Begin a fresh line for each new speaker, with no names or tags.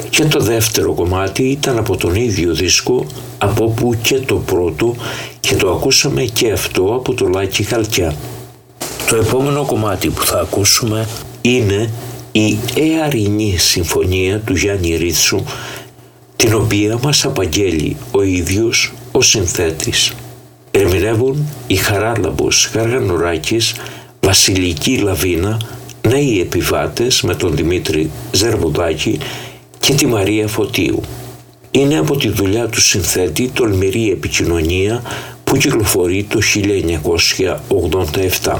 Και το δεύτερο κομμάτι ήταν από τον ίδιο δίσκο, από όπου και το πρώτο, και το ακούσαμε και αυτό από το Λάκη Χαλκιά. Το επόμενο κομμάτι που θα ακούσουμε είναι η Εαρινή Συμφωνία του Γιάννη Ρίτσου, την οποία μας απαγγέλει ο ίδιος ο συνθέτης. Ερμηνεύουν η Χαράλαμπος Γαργανουράκης, Βασιλική Λαβίνα, Νέοι Επιβάτες με τον Δημήτρη Ζερβουδάκη και τη Μαρία Φωτίου. Είναι από τη δουλειά του συνθέτη «Τολμηρή επικοινωνία» που κυκλοφορεί το 1987.